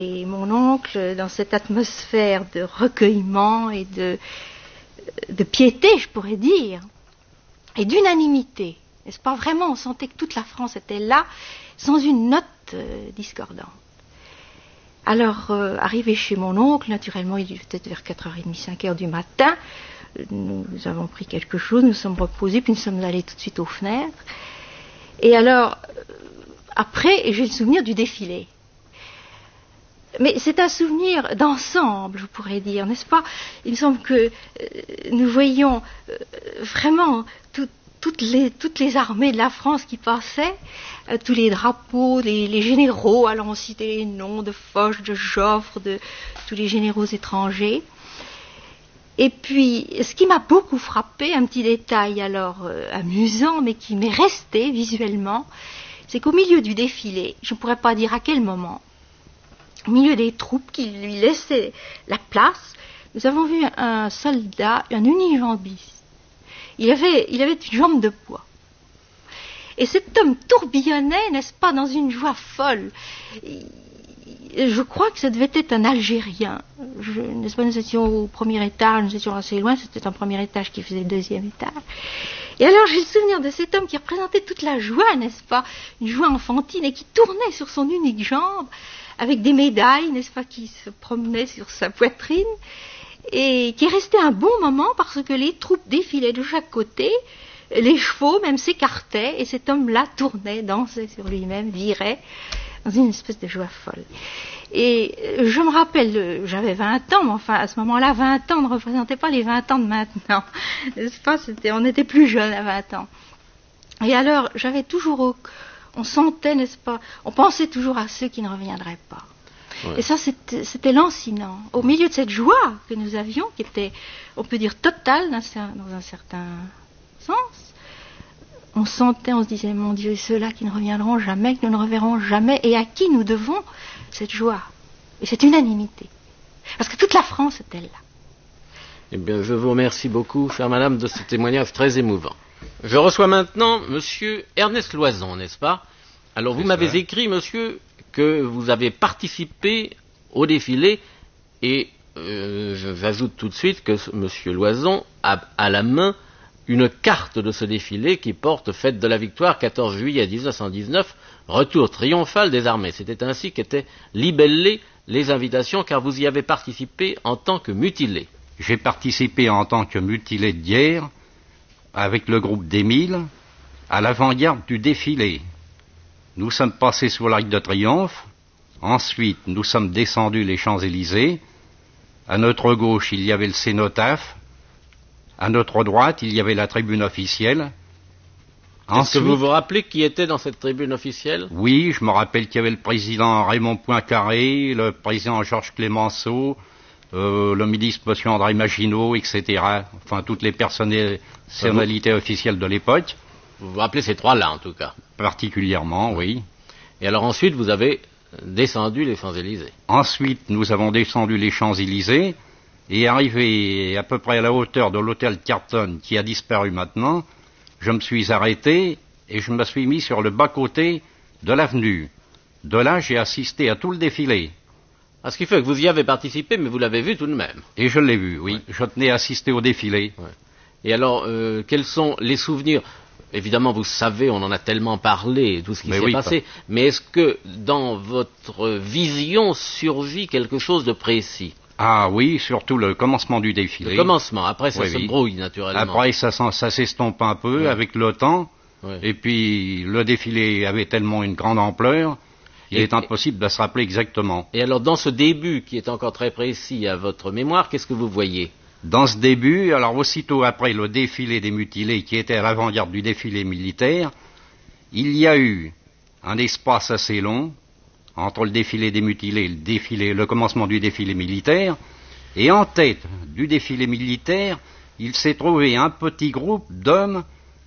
Et mon oncle, dans cette atmosphère de recueillement et de piété, je pourrais dire, et d'unanimité, n'est-ce pas? Vraiment, on sentait que toute la France était là, sans une note discordante. Alors, arrivé chez mon oncle, naturellement, il était peut-être vers 4h30, 5h du matin, nous avons pris quelque chose, nous sommes reposés, puis nous sommes allés tout de suite aux fenêtres. Et alors, après, j'ai le souvenir du défilé. Mais c'est un souvenir d'ensemble, je pourrais dire, n'est-ce pas? Il me semble que nous voyions vraiment toutes les armées de la France qui passaient, tous les drapeaux, les généraux, alors on citait les noms de Foch, de Joffre, de tous les généraux étrangers. Et puis, ce qui m'a beaucoup frappé, un petit détail alors amusant, mais qui m'est resté visuellement, c'est qu'au milieu du défilé, je ne pourrais pas dire à quel moment, au milieu des troupes qui lui laissaient la place, nous avons vu un soldat, un unijambiste. Il avait une jambe de bois. Et cet homme tourbillonnait, n'est-ce pas, dans une joie folle. Je crois que ça devait être un Algérien. N'est-ce pas, nous étions au premier étage, nous étions assez loin, c'était un premier étage qui faisait le deuxième étage. Et alors j'ai le souvenir de cet homme qui représentait toute la joie, n'est-ce pas, une joie enfantine, et qui tournait sur son unique jambe, avec des médailles, n'est-ce pas, qui se promenaient sur sa poitrine, et qui restait un bon moment parce que les troupes défilaient de chaque côté, les chevaux même s'écartaient, et cet homme-là tournait, dansait sur lui-même, virait, dans une espèce de joie folle. Et je me rappelle, j'avais 20 ans, mais enfin à ce moment-là, 20 ans ne représentaient pas les 20 ans de maintenant, n'est-ce pas, on était plus jeunes à 20 ans. Et alors, j'avais toujours... On sentait, n'est-ce pas, on pensait toujours à ceux qui ne reviendraient pas. Ouais. Et ça, c'était lancinant. Au milieu de cette joie que nous avions, qui était, on peut dire, totale dans un certain sens, on sentait, on se disait, mon Dieu, ceux-là qui ne reviendront jamais, que nous ne reverrons jamais, et à qui nous devons cette joie et cette unanimité. Parce que toute la France était là. Eh bien, je vous remercie beaucoup, chère madame, de ce témoignage très émouvant. Je reçois maintenant monsieur Ernest Loison, n'est-ce pas? Alors, vous m'avez écrit, monsieur, que vous avez participé au défilé, et j'ajoute tout de suite que monsieur Loison a à la main une carte de ce défilé qui porte Fête de la Victoire, 14 juillet 1919, retour triomphal des armées. C'était ainsi qu'étaient libellées les invitations, car vous y avez participé en tant que mutilé. J'ai participé en tant que mutilé de guerre, avec le groupe d'Émile, à l'avant-garde du défilé. Nous sommes passés sous l'Arc de Triomphe, ensuite nous sommes descendus les Champs-Élysées, à notre gauche il y avait le cénotaphe, à notre droite il y avait la tribune officielle. Est-ce que vous vous rappelez qui était dans cette tribune officielle? Oui, je me rappelle qu'il y avait le président Raymond Poincaré, le président Georges Clémenceau, le ministre M. André Maginot, etc. Enfin, toutes les personnalités officielles de l'époque. Vous vous rappelez ces trois-là, en tout cas? Particulièrement, oui. Et alors ensuite, vous avez descendu les Champs-Élysées. Ensuite, nous avons descendu les Champs-Élysées, et arrivé à peu près à la hauteur de l'hôtel Carton, qui a disparu maintenant, je me suis arrêté, et je me suis mis sur le bas-côté de l'avenue. De là, j'ai assisté à tout le défilé. Ah, ce qui fait que vous y avez participé, mais vous l'avez vu tout de même. Et je l'ai vu, oui. Ouais. Je tenais à assister au défilé. Ouais. Et alors, quels sont les souvenirs? Évidemment, vous savez, on en a tellement parlé, tout ce qui s'est passé. Mais est-ce que, dans votre vision, surgit quelque chose de précis? Ah oui, surtout le commencement du défilé. Le commencement, après ça se brouille, naturellement. Après, ça s'estompe un peu avec le temps. Ouais. Et puis, le défilé avait tellement une grande ampleur... Il est impossible de se rappeler exactement. Et alors, dans ce début, qui est encore très précis à votre mémoire, qu'est-ce que vous voyez? Dans ce début, alors aussitôt après le défilé des mutilés, qui était à l'avant-garde du défilé militaire, il y a eu un espace assez long entre le défilé des mutilés et le commencement du défilé militaire, et en tête du défilé militaire, il s'est trouvé un petit groupe d'hommes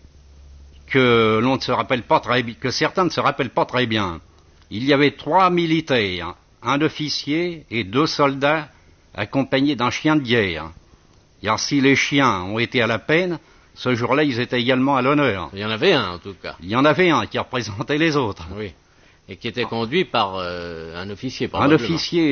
que l'on ne se rappelle pas très bien, que certains ne se rappellent pas très bien. Il y avait 3 militaires, un officier et 2 soldats accompagnés d'un chien de guerre. Car si les chiens ont été à la peine, ce jour-là, ils étaient également à l'honneur. Il y en avait un, en tout cas. Il y en avait un qui représentait les autres. Oui, et qui était conduit par un officier, probablement. Un officier